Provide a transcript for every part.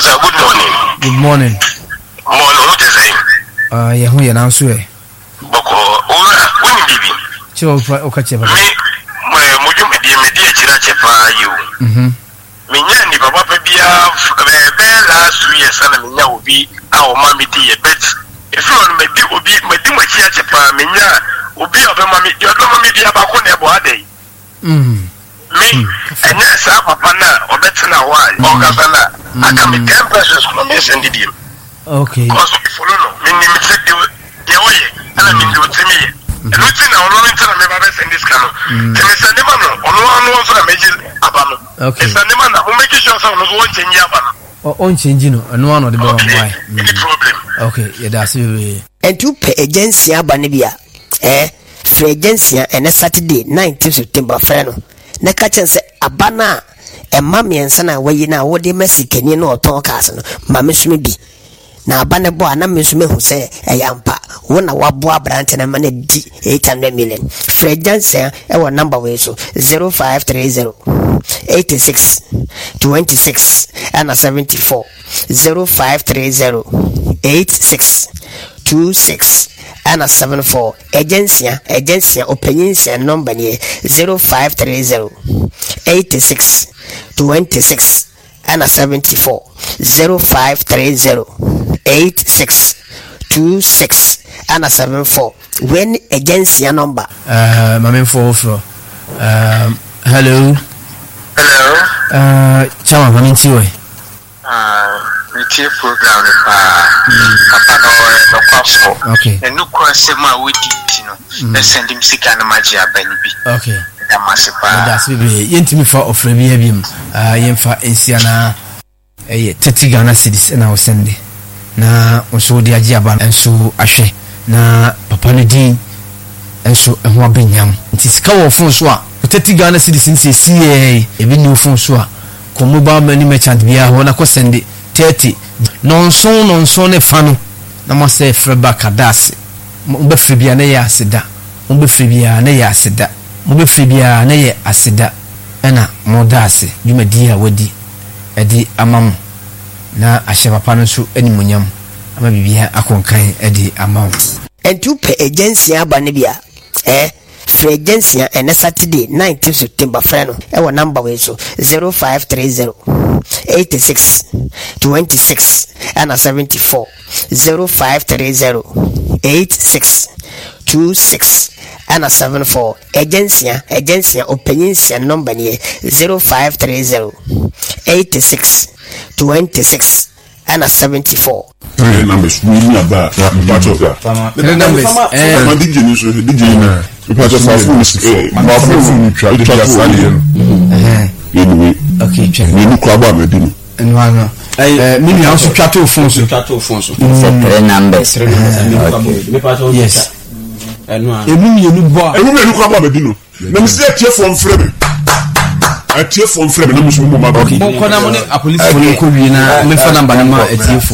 sir, good morning. Good morning. Morning, what is it? Yeah, who you now, sir? Boko, when baby. Chill, okay, Me, you. Minya ni papa bia last 2 years na minya obi a o ma me di bet if you me di obi me di mo chia chepa minya obi o be ma me di o ma me di abako na ebo adai me enya sa papa na o betina wa o ga sana aka me 10 pesos ko me send di okay because if follow no me ni me say di oye ana me do timi nothing na ono ntina me ba be send this kano timi send ma no ono so na meji abano. Okay. It's an man who make sure someone won't change your on changing no one of the why. Any problem? Okay, yeah, that's it. And to pay agency abanibia, free agency and a Saturday, 19th September, friend. Na catch and say abana, and mammy and son away now, what they messy can you know, talk castle, mammy be. Na abana boy, and I miss me who say a yampa, one hour boy branch and a money 800 million. Free agency, our number way so 0530. 86 26 and 74 0530 86 26 and 74 agency opinions and number 0530 86 26 and 74 0530 86 26 and 74 when agency number my for hello. Hello. Chama coming to you. We take program no possible. Okay. And no question we did, you know. Let's send him sick and magia baby. Okay. That's Yentimi for offering him. Yemfa Ensiana 30 Ghana cedis and I was sending. Na also the Ajiaban and so Ashe. Na Papa Nudi and so and Wabinyam. It is cow phone swap. 30 Ghana citizens say CA even new phone so come mobile money merchant bia wana ko send 30 non so ne fa no na mo say freba kadase mo be fribia na ya aseda mo be fribia na ya aseda mo be fribia na ya aseda ena mo dase dwumadi a wadi edi amam na ahye papa no so animunyam ama bibia akonkan edi amam entu pe agency abane bia free agency and Saturday 19th September friend our number way so 0530 86 26 and 74 0530 86 26 and 74 agency opinions and number 0530 86 26 and 74 numbers really about part of that. The numbers okay, check. Maybe also chateau phones. Three numbers. Yes. I tear from Fred and Muslim Mama. Okay, a police for na me for number na etiefo.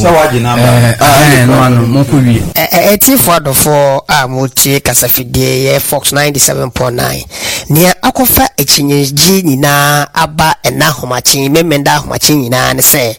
Etiefo do for amutie kasafide Fox 97.9. Nia akofa echinyeji nyina aba ena homachi memenda homachi nyina ne se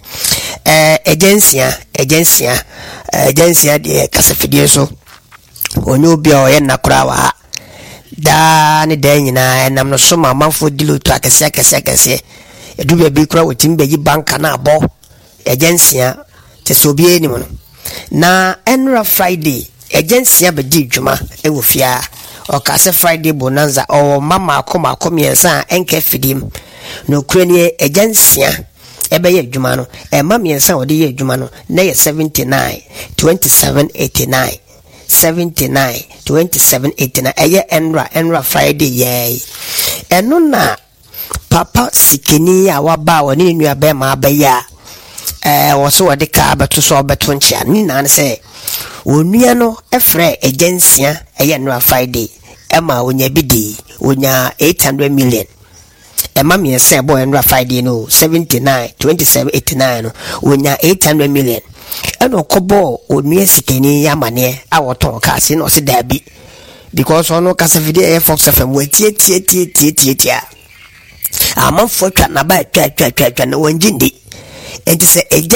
agency de kasafide so onyo bia o ye nakura wa da ne da nyina enam no so mamfo dilo to akese edu be bi kura wotim be yi banka na abo agency te so bi eni mo na enra Friday agency be di dwuma e wo fia o ka se Friday bonanza o mama akoma miensa enke fidim no kranie agency e be ye dwuma no e mama miensa o de ye dwuma no na ye 79 27 89 79 27 89 eye enra Friday ye eno na papa sikini ya waba woni nua be ma abaya wo so wode ka beto so beto nchia ni na se onua no efre agency eye enra Friday ema onya bidi onya 800 million ema me say boy enra Friday no 79 27 89 no onya 800 million eno kobo onua sikini ya mane awoton ka se no se dabi because ono kasafide Air Fox FM tie amanfo twa na ba twa na wanjindi enti se